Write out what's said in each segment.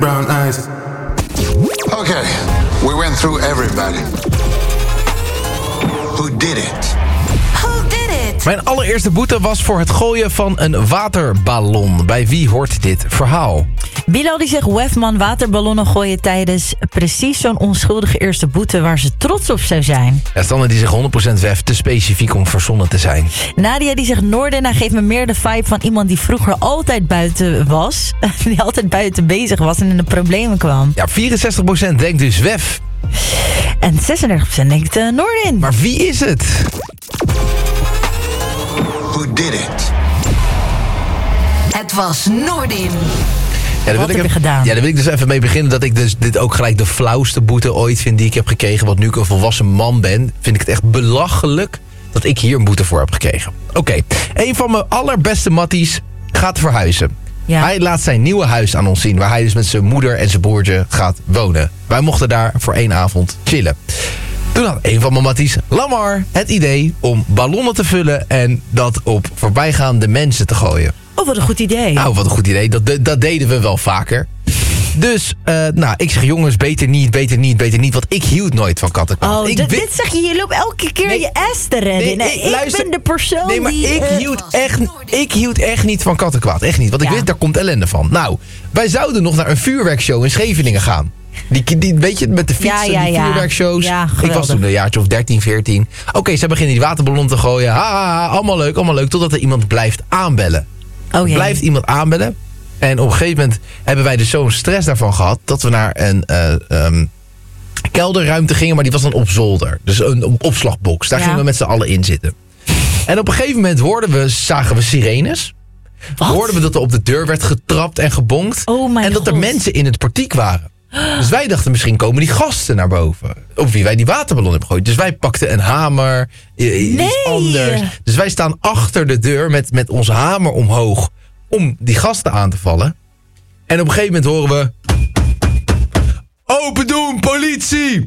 Brown eyes. Okay, we went through everybody. Who did it? Who did it? Mijn allereerste boete was voor het gooien van een waterballon. Bij wie hoort dit verhaal? Bilal die zegt Wefman waterballonnen gooien tijdens precies zo'n onschuldige eerste boete waar ze trots op zou zijn. Ja, Stanley die zegt 100% Wef, te specifiek om verzonnen te zijn. Nadia die zegt Noorden, hij geeft me meer de vibe van iemand die vroeger altijd buiten was. Die altijd buiten bezig was en in de problemen kwam. Ja, 64% denkt dus Wef. En 36% denkt Noordin. Maar wie is het? Who did it? Het was Noordin. Ja, Wat heb je gedaan? Ja, daar wil ik dus even mee beginnen. Dat ik dus dit ook gelijk de flauwste boete ooit vind die ik heb gekregen. Want nu ik een volwassen man ben, vind ik het echt belachelijk dat ik hier een boete voor heb gekregen. Oké, een van mijn allerbeste matties gaat verhuizen. Ja. Hij laat zijn nieuwe huis aan ons zien, waar hij dus met zijn moeder en zijn broertje gaat wonen. Wij mochten daar voor 1 avond chillen. Toen had een van mijn matties, Lamar, het idee om ballonnen te vullen en dat op voorbijgaande mensen te gooien. Oh, wat een goed idee. Nou, wat een goed idee. Dat deden we wel vaker. Dus, ik zeg jongens, beter niet. Want ik hield nooit van kattenkwaad. Oh, dit zeg je loopt elke keer je ass te redden. Nee, ik ben de persoon die... Nee, maar ik hield echt niet van kattenkwaad. Echt niet, want ik wist, daar komt ellende van. Nou, wij zouden nog naar een vuurwerkshow in Scheveningen gaan. Die weet je, met de fietsen, die vuurwerkshows. Ja, ik was toen een jaartje of 13, 14. Oké, ze beginnen die waterballon te gooien. Allemaal leuk. Totdat er iemand blijft aanbellen. Oh, jee. Blijft iemand aanbellen. En op een gegeven moment hebben wij dus zo'n stress daarvan gehad dat we naar een kelderruimte gingen, maar die was dan op zolder. Dus een opslagbox. Daar gingen we met z'n allen in zitten. En op een gegeven moment zagen we sirenes. Wat? Hoorden we dat er op de deur werd getrapt en gebonkt. Oh mijn en dat er God. mensen in het portiek waren. Dus wij dachten, misschien komen die gasten naar boven. Op wie wij die waterballon hebben gegooid. Dus wij pakten een hamer, iets anders. Dus wij staan achter de deur met onze hamer omhoog om die gasten aan te vallen. En op een gegeven moment horen we... Open doen, politie!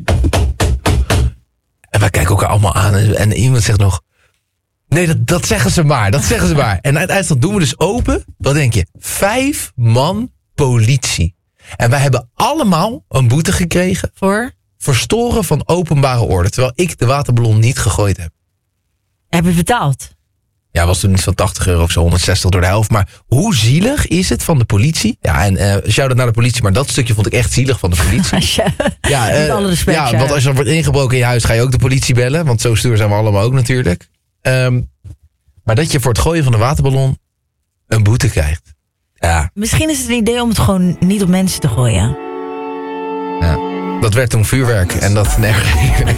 En wij kijken elkaar allemaal aan en iemand zegt nog... Nee, dat zeggen ze maar, En uiteindelijk doen we dus open. Wat denk je? 5 man politie. En wij hebben allemaal een boete gekregen... Voor? Verstoren van openbare orde. Terwijl ik de waterballon niet gegooid heb. Heb je betaald? Ja, was toen niet van €80 of zo, 160 door de helft. Maar hoe zielig is het van de politie? Ja, en shout-out naar de politie, maar dat stukje vond ik echt zielig van de politie. Met alle respect. Ja, want als er wordt ingebroken in je huis, ga je ook de politie bellen. Want zo stoer zijn we allemaal ook natuurlijk. Maar dat je voor het gooien van de waterballon een boete krijgt. Ja. Misschien is het een idee om het gewoon niet op mensen te gooien. Ja. Dat werd toen vuurwerk en dat... Nee.